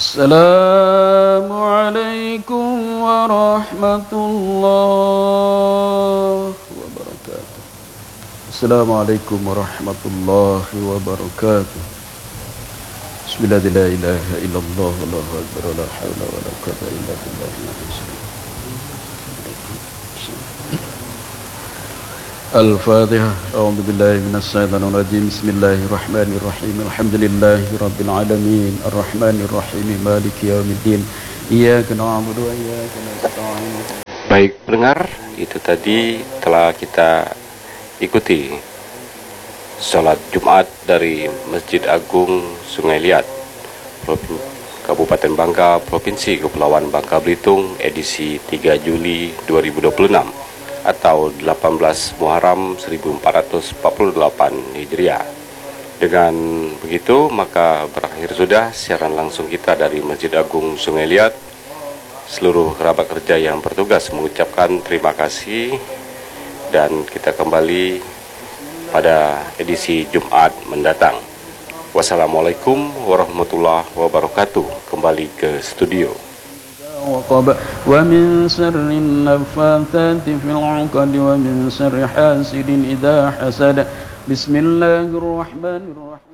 Assalamualaikum warahmatullahi wabarakatuh. Assalamualaikum warahmatullahi wabarakatuh. Bismillah, la ilaha illallah, wallahu akbar, la hawla wala quwwata illa billah. Al-Fatihah. A'udzu billahi minas syaitonir rajim. Bismillahirrahmanirrahim. Alhamdulillahi rabbil alamin. Arrahmanir rahim. Maliki yaumiddin. Iyyaka na'budu wa iyyaka nasta'in. Baik pendengar, itu tadi telah kita ikuti sholat Jumat dari Masjid Agung Sungai Liat, Kabupaten Bangka, Provinsi Kepulauan Bangka Belitung, edisi 3 Juli 2026 atau 18 Muharram 1448 Hijriah. Dengan begitu maka berakhir sudah siaran langsung kita dari Masjid Agung Sungai Liat. Seluruh kerabat kerja yang bertugas mengucapkan terima kasih, dan kita kembali pada edisi Jumat mendatang. Wassalamualaikum warahmatullahi wabarakatuh. Kembali ke studio. ومن شر النفاثات في العقد ومن شر حاسد إذا حسد. بسم الله الرحمن الرحيم.